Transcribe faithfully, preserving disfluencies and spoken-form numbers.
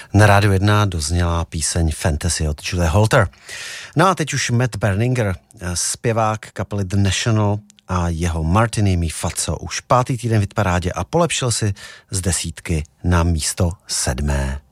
Na Rádiu jedna dozněla píseň Fantasy od Julie Holter. No a teď už Matt Berninger, zpěvák kapely The National, a jeho Martini mi Fazzo už pátý týden v hitparádě a polepšil si z desítky na místo sedmé.